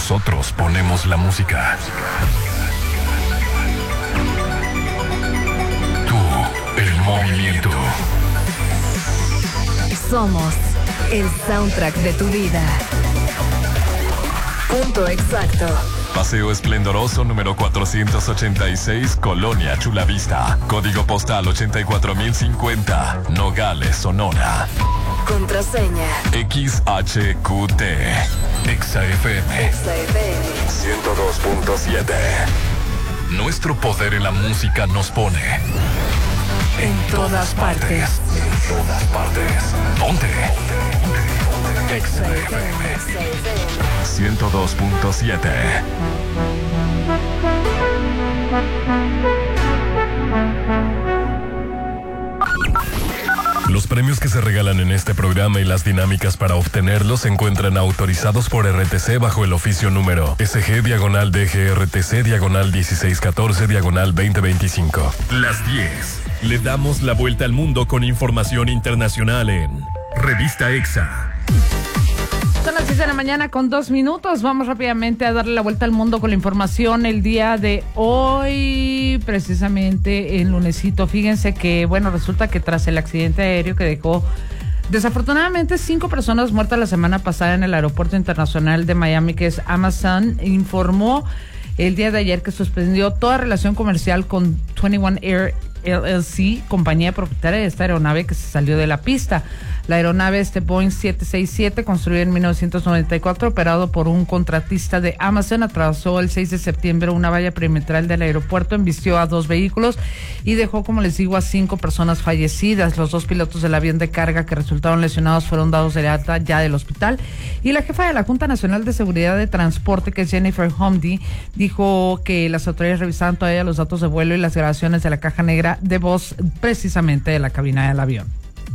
Nosotros ponemos la música. Tú, el movimiento. Somos el soundtrack de tu vida. Punto exacto. Paseo Esplendoroso número 486, Colonia Chulavista. Código postal 84050, Nogales, Sonora. Contraseña XHQT. XFM 102.7. Nuestro poder en la música nos pone en todas partes. En todas partes. Ponte. XFM 102.7. Los premios que se regalan en este programa y las dinámicas para obtenerlos se encuentran autorizados por RTC bajo el oficio número SG/DGRTC/1614/2025. Las 10. Le damos la vuelta al mundo con información internacional en Revista EXA. Son las 6 de la mañana con 2 minutos. Vamos rápidamente a darle la vuelta al mundo con la información el día de hoy, precisamente en lunesito. Fíjense que, resulta que tras el accidente aéreo que dejó desafortunadamente 5 personas muertas la semana pasada en el aeropuerto internacional de Miami, que es Amazon, informó el día de ayer que suspendió toda relación comercial con 21 Air LLC, compañía propietaria de esta aeronave que se salió de la pista. La aeronave Boeing 767, construida en 1994, operado por un contratista de Amazon, atravesó el 6 de septiembre una valla perimetral del aeropuerto, embistió a 2 vehículos y dejó, como les digo, a 5 personas fallecidas. Los 2 pilotos del avión de carga que resultaron lesionados fueron dados de alta ya del hospital. Y la jefa de la Junta Nacional de Seguridad de Transporte, que es Jennifer Humdy, dijo que las autoridades revisaban todavía los datos de vuelo y las grabaciones de la caja negra de voz, precisamente de la cabina del avión.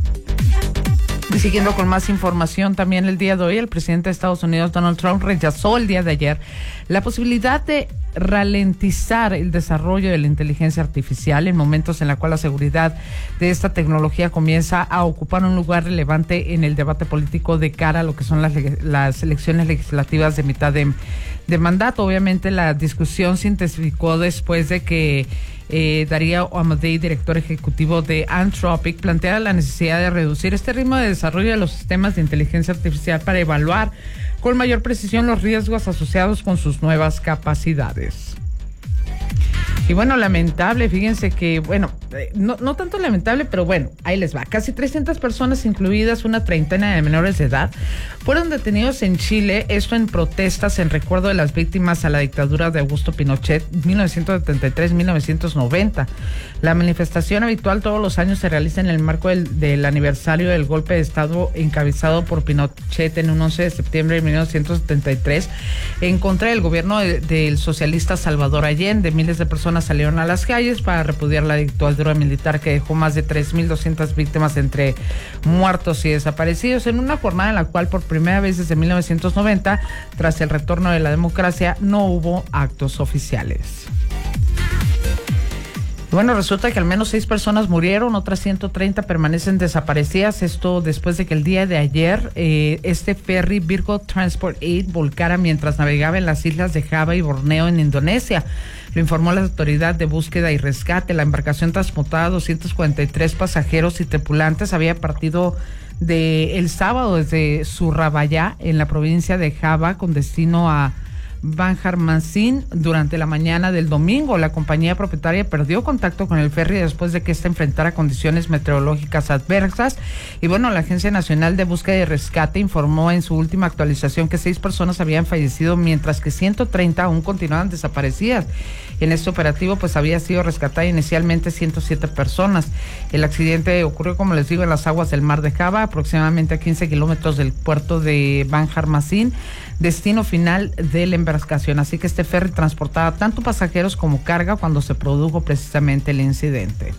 Y siguiendo con más información, también el día de hoy el presidente de Estados Unidos, Donald Trump, rechazó el día de ayer la posibilidad de ralentizar el desarrollo de la inteligencia artificial en momentos en la cual la seguridad de esta tecnología comienza a ocupar un lugar relevante en el debate político de cara a lo que son las elecciones legislativas de mitad de mandato. Obviamente la discusión se intensificó después de que Darío Amodei, director ejecutivo de Anthropic, plantea la necesidad de reducir este ritmo de desarrollo de los sistemas de inteligencia artificial para evaluar con mayor precisión los riesgos asociados con sus nuevas capacidades. Y lamentable, fíjense que, no tanto lamentable, pero ahí les va. Casi 300 personas, incluidas una treintena de menores de edad, fueron detenidos en Chile, esto en protestas en recuerdo de las víctimas a la dictadura de Augusto Pinochet, 1973-1990. La manifestación habitual todos los años se realiza en el marco del aniversario del golpe de Estado encabezado por Pinochet en un 11 de septiembre de 1973, en contra del gobierno del socialista Salvador Allende. Miles de personas salieron a las calles para repudiar la dictadura militar que dejó más de 3.200 víctimas entre muertos y desaparecidos, en una jornada en la cual por primera vez desde 1990, tras el retorno de la democracia, no hubo actos oficiales. Resulta que al menos 6 personas murieron, otras 130 permanecen desaparecidas. Esto después de que el día de ayer este ferry Virgo Transport 8 volcara mientras navegaba en las islas de Java y Borneo en Indonesia. Lo informó la Autoridad de Búsqueda y Rescate. La embarcación transportaba a 243 pasajeros y tripulantes. Había partido el sábado desde Surabaya, en la provincia de Java, con destino a Banjarmasin durante la mañana del domingo. La compañía propietaria perdió contacto con el ferry después de que éste enfrentara condiciones meteorológicas adversas. Y la Agencia Nacional de Búsqueda y Rescate informó en su última actualización que 6 personas habían fallecido, mientras que 130 aún continuaban desaparecidas. En este operativo había sido rescatada inicialmente 107 personas. El accidente ocurrió, como les digo, en las aguas del mar de Java, aproximadamente a 15 kilómetros del puerto de Banjarmasin, destino final de la embarcación. Así que este ferry transportaba tanto pasajeros como carga cuando se produjo precisamente el incidente.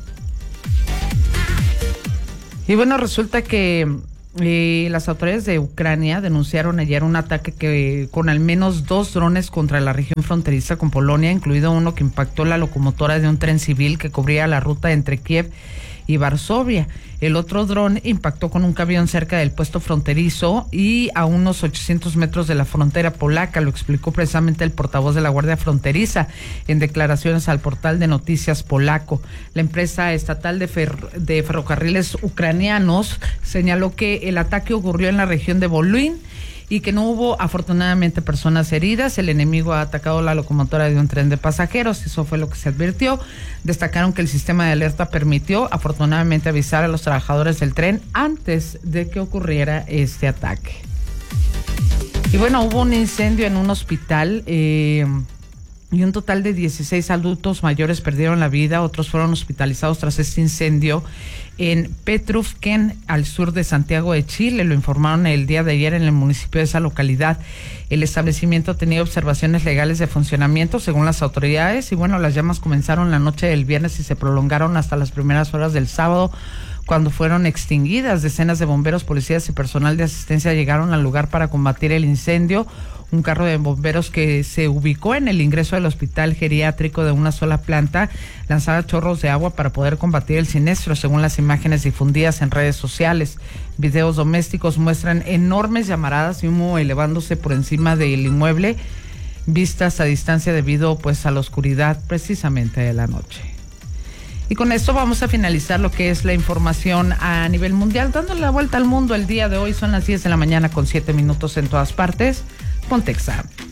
Y resulta que las autoridades de Ucrania denunciaron ayer un ataque con al menos 2 drones contra la región fronteriza con Polonia, incluido uno que impactó la locomotora de un tren civil que cubría la ruta entre Kiev y Varsovia. El otro dron impactó con un camión cerca del puesto fronterizo y a unos 800 metros de la frontera polaca, lo explicó precisamente el portavoz de la Guardia Fronteriza en declaraciones al portal de noticias polaco. La empresa estatal de ferrocarriles ucranianos señaló que el ataque ocurrió en la región de Volyn y que no hubo afortunadamente personas heridas. El enemigo ha atacado la locomotora de un tren de pasajeros, eso fue lo que se advirtió. Destacaron que el sistema de alerta permitió afortunadamente avisar a los trabajadores del tren antes de que ocurriera este ataque. Y bueno, hubo un incendio en un hospital y un total de 16 adultos mayores perdieron la vida, otros fueron hospitalizados tras este incendio en Petrufquén, al sur de Santiago de Chile. Lo informaron el día de ayer en el municipio de esa localidad. El establecimiento tenía observaciones legales de funcionamiento según las autoridades y bueno, las llamas comenzaron la noche del viernes y se prolongaron hasta las primeras horas del sábado, cuando fueron extinguidas. Decenas de bomberos, policías y personal de asistencia llegaron al lugar para combatir el incendio. Un carro de bomberos que se ubicó en el ingreso del hospital geriátrico de una sola planta lanzaba chorros de agua para poder combatir el siniestro, según las imágenes difundidas en redes sociales. Videos domésticos muestran enormes llamaradas y humo elevándose por encima del inmueble, vistas a distancia debido pues a la oscuridad precisamente de la noche. Y con esto vamos a finalizar lo que es la información a nivel mundial, dándole la vuelta al mundo. El día de hoy son las 10 de la mañana con 7 minutos en todas partes. Pontexa.